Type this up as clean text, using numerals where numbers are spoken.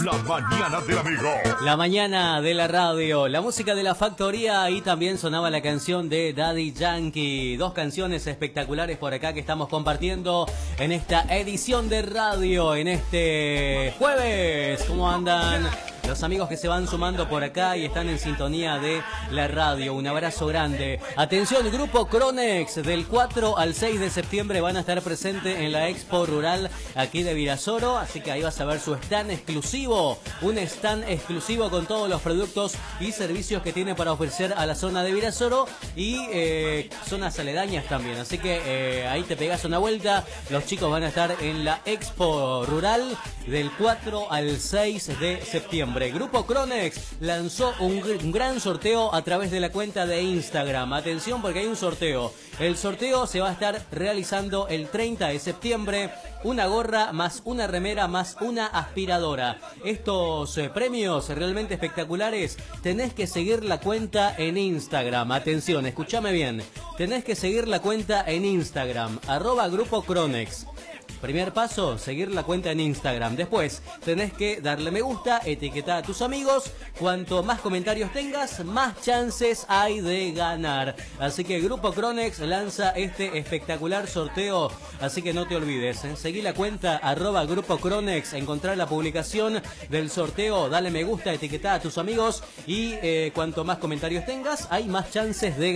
La mañana del amigo. La mañana de la radio, la música de la factoría y también sonaba la canción de Daddy Yankee. Dos canciones espectaculares por acá que estamos compartiendo en esta edición de radio, en este jueves. ¿Cómo andan? Los amigos que se van sumando por acá y están en sintonía de la radio, un abrazo grande. Atención, Grupo Cronex, del 4 al 6 de septiembre van a estar presentes en la Expo Rural aquí de Virasoro, así que ahí vas a ver su stand exclusivo, un stand exclusivo con todos los productos y servicios que tiene para ofrecer a la zona de Virasoro y zonas aledañas también, así que ahí te pegas una vuelta. Los chicos van a estar en la Expo Rural del 4 al 6 de septiembre. Grupo Cronex lanzó un gran sorteo a través de la cuenta de Instagram. Atención porque hay un sorteo. El sorteo se va a estar realizando el 30 de septiembre. Una gorra más una remera más una aspiradora. Estos premios realmente espectaculares. Tenés que seguir la cuenta en Instagram. Atención, escúchame bien. Tenés que seguir la cuenta en Instagram. @Grupo Cronex. Primer paso, seguir la cuenta en Instagram. Después, tenés que darle me gusta, etiquetar a tus amigos. Cuanto más comentarios tengas, más chances hay de ganar. Así que Grupo Cronex lanza este espectacular sorteo. Así que no te olvides, seguí la cuenta @Grupo Cronex, encontrar la publicación del sorteo, dale me gusta, etiquetar a tus amigos. Y cuanto más comentarios tengas, hay más chances de